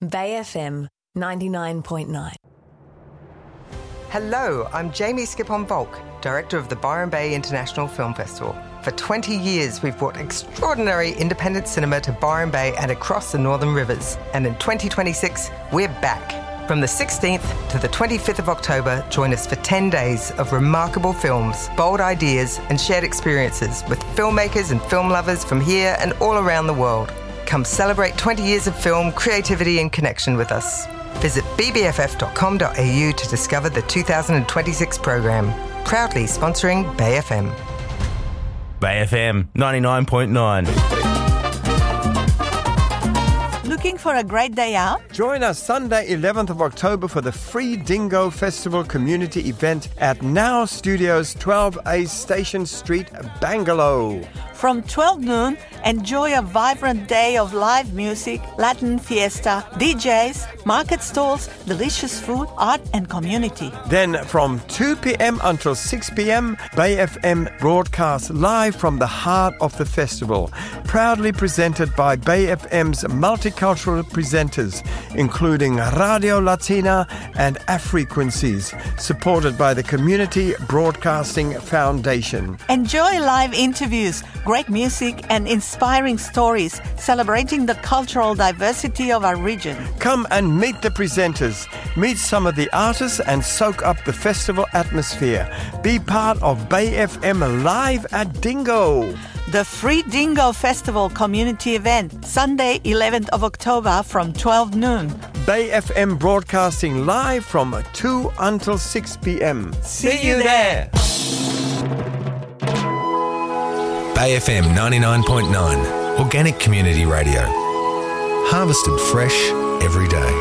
Bay FM 99.9. Hello, I'm Jamie Skipon-Volk, Director of the Byron Bay International Film Festival. For 20 years, we've brought extraordinary independent cinema to Byron Bay and across the Northern Rivers. And in 2026, we're back. From the 16th to the 25th of October, join us for 10 days of remarkable films, bold ideas and shared experiences with filmmakers and film lovers from here and all around the world. Come celebrate 20 years of film, creativity and connection with us. Visit bbff.com.au to discover the 2026 program. Proudly sponsoring Bay FM. Bay FM 99.9. Looking for a great day out? Join us Sunday 11th of October for the Free Dingo Festival community event at Now Studios 12A Station Street, Bangalore. From 12 noon, enjoy a vibrant day of live music, Latin fiesta, DJs, market stalls, delicious food, art and community. Then from 2 p.m. until 6 p.m, Bay FM broadcasts live from the heart of the festival. Proudly presented by Bay FM's multicultural presenters, including Radio Latina and Afrequencies, supported by the Community Broadcasting Foundation. Enjoy live interviews, great music and inspiring stories celebrating the cultural diversity of our region. Come and meet the presenters, meet some of the artists and soak up the festival atmosphere. Be part of Bay FM Live at Dingo. The Free Dingo Festival community event, Sunday 11th of October from 12 noon. Bay FM broadcasting live from 2 until 6 p.m. See you there. Bay FM 99.9, organic community radio. Harvested fresh every day.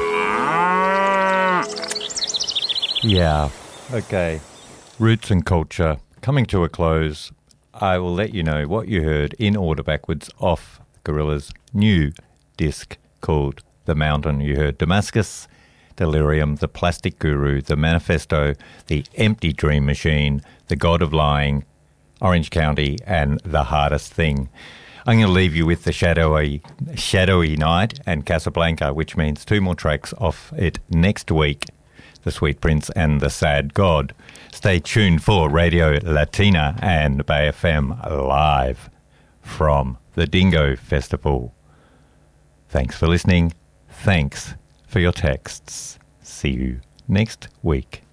Yeah, okay. Roots and culture coming to a close. I will let you know what you heard in order backwards off Gorilla's new disc called The Mountain. You heard Damascus, Delirium, The Plastic Guru, The Manifesto, The Empty Dream Machine, The God of Lying, Orange County, and The Hardest Thing. I'm going to leave you with The Shadowy Night and Casablanca, which means 2 more tracks off it next week, The Sweet Prince and The Sad God. Stay tuned for Radio Latina and Bay FM live from the Dingo Festival. Thanks for listening. Thanks for your texts. See you next week.